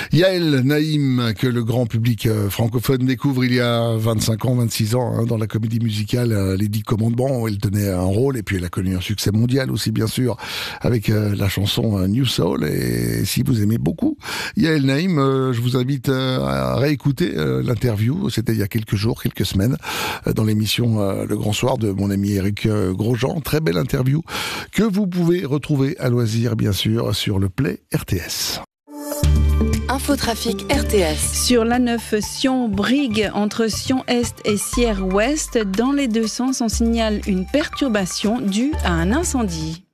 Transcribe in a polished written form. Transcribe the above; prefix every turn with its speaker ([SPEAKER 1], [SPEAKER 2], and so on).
[SPEAKER 1] Yael Naïm, que le grand public francophone découvre il y a 25 ans, 26 ans, dans la comédie musicale Les 10 Commandements, où elle tenait un rôle, et puis elle a connu un succès mondial aussi, bien sûr, avec la chanson New Soul. Et si vous aimez beaucoup Yael Naïm, je vous invite à réécouter l'interview, c'était il y a quelques jours, quelques semaines, dans l'émission Le Grand Soir de mon ami Eric Grosjean. Très belle interview que vous pouvez retrouver à loisir, bien sûr, sur le Play RTS.
[SPEAKER 2] Infotrafic RTS.
[SPEAKER 3] Sur l'A9 Sion-Brigue, entre Sion-Est et Sierre-Ouest, dans les deux sens, on signale une perturbation due à un incendie.